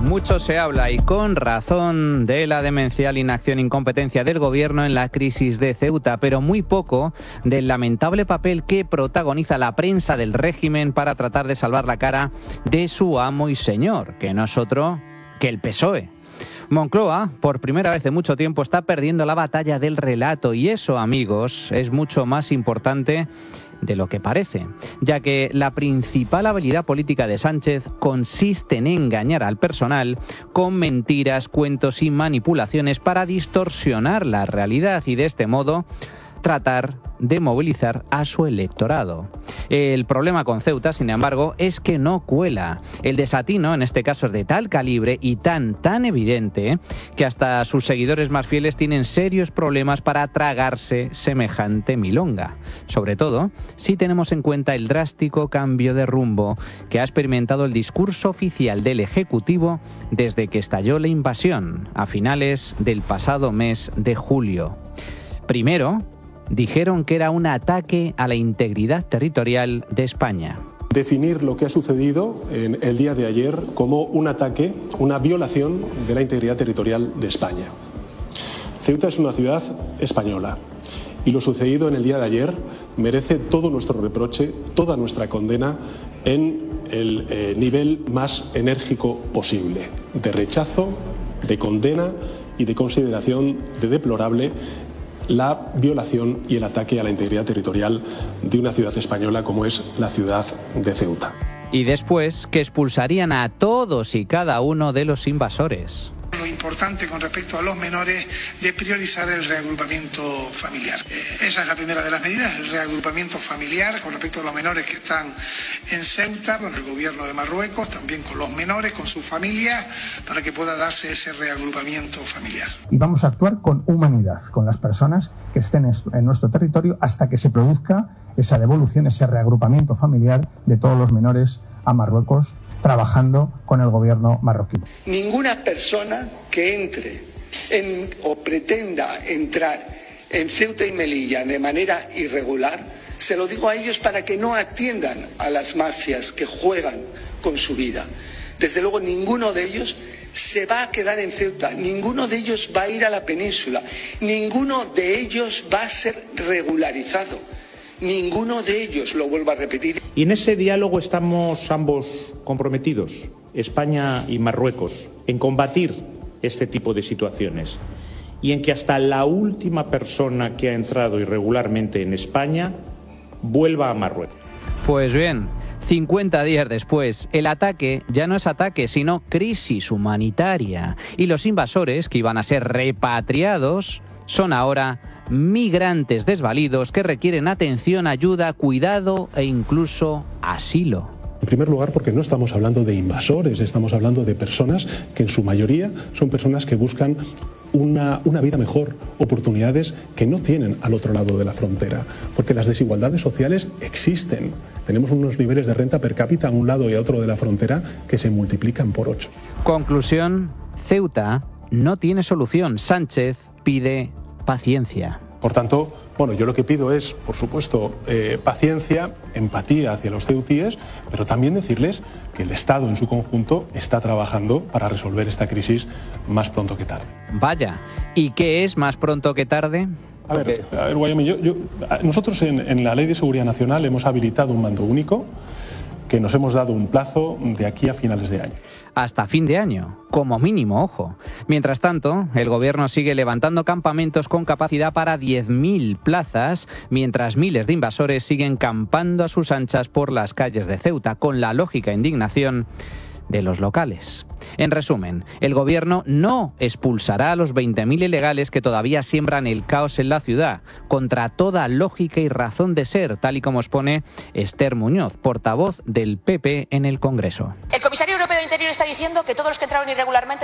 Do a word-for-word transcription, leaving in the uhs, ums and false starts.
Mucho se habla, y con razón, de la demencial inacción e incompetencia del gobierno en la crisis de Ceuta, pero muy poco del lamentable papel que protagoniza la prensa del régimen para tratar de salvar la cara de su amo y señor, que no es otro que el P S O E. Moncloa, por primera vez en mucho tiempo, está perdiendo la batalla del relato, y eso, amigos, es mucho más importante de lo que parece, ya que la principal habilidad política de Sánchez consiste en engañar al personal con mentiras, cuentos y manipulaciones para distorsionar la realidad y de este modo tratar de movilizar a su electorado. El problema con Ceuta, sin embargo, es que no cuela. El desatino, en este caso, es de tal calibre y tan, tan evidente que hasta sus seguidores más fieles tienen serios problemas para tragarse semejante milonga. Sobre todo, si tenemos en cuenta el drástico cambio de rumbo que ha experimentado el discurso oficial del Ejecutivo desde que estalló la invasión a finales del pasado mes de julio. Primero, dijeron que era un ataque a la integridad territorial de España. Definir lo que ha sucedido en el día de ayer como un ataque, una violación de la integridad territorial de España. Ceuta es una ciudad española y lo sucedido en el día de ayer merece todo nuestro reproche, toda nuestra condena en el eh, nivel más enérgico posible, de rechazo, de condena y de consideración de deplorable la violación y el ataque a la integridad territorial de una ciudad española como es la ciudad de Ceuta. Y después que expulsarían a todos y cada uno de los invasores. Lo importante con respecto a los menores de priorizar el reagrupamiento familiar. Eh, esa es la primera de las medidas, el reagrupamiento familiar con respecto a los menores que están en Ceuta, con el gobierno de Marruecos, también con los menores, con sus familias, para que pueda darse ese reagrupamiento familiar. Y vamos a actuar con humanidad, con las personas que estén en nuestro territorio hasta que se produzca esa devolución, ese reagrupamiento familiar de todos los menores a Marruecos, trabajando con el gobierno marroquí. Ninguna persona que entre en, o pretenda entrar en Ceuta y Melilla de manera irregular, se lo digo a ellos para que no atiendan a las mafias que juegan con su vida. Desde luego ninguno de ellos se va a quedar en Ceuta, ninguno de ellos va a ir a la península, ninguno de ellos va a ser regularizado. Ninguno de ellos, lo vuelvo a repetir. Y en ese diálogo estamos ambos comprometidos, España y Marruecos, en combatir este tipo de situaciones y en que hasta la última persona que ha entrado irregularmente en España vuelva a Marruecos. Pues bien, cincuenta días después, el ataque ya no es ataque, sino crisis humanitaria. Y los invasores, que iban a ser repatriados, son ahora migrantes desvalidos que requieren atención, ayuda, cuidado e incluso asilo. En primer lugar, porque no estamos hablando de invasores, estamos hablando de personas que en su mayoría son personas que buscan una, una vida mejor, oportunidades que no tienen al otro lado de la frontera, porque las desigualdades sociales existen. Tenemos unos niveles de renta per cápita a un lado y a otro de la frontera que se multiplican por ocho. Conclusión, Ceuta no tiene solución. Sánchez pide paciencia. Por tanto, bueno, yo lo que pido es, por supuesto, eh, paciencia, empatía hacia los ceutíes, pero también decirles que el Estado en su conjunto está trabajando para resolver esta crisis más pronto que tarde. Vaya, ¿y qué es más pronto que tarde? A ver, a ver Wyoming, yo, yo, nosotros en, en la Ley de Seguridad Nacional hemos habilitado un mando único que nos hemos dado un plazo de aquí a finales de año. Hasta fin de año, como mínimo, ojo. Mientras tanto, el gobierno sigue levantando campamentos con capacidad para diez mil plazas, mientras miles de invasores siguen campando a sus anchas por las calles de Ceuta, con la lógica indignación de los locales. En resumen, el gobierno no expulsará a los veinte mil ilegales que todavía siembran el caos en la ciudad, contra toda lógica y razón de ser, tal y como expone Esther Muñoz, portavoz del P P en el Congreso. El comisario europeo de Interior está diciendo que todos los que entraron irregularmente